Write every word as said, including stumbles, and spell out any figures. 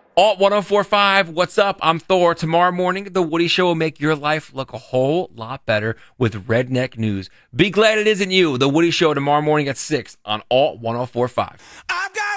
Alt ten forty-five, what's up? I'm Thor. Tomorrow morning, The Woody Show will make your life look a whole lot better with redneck news. Be glad it isn't you. The Woody Show tomorrow morning at six on Alt ten forty-five. I've got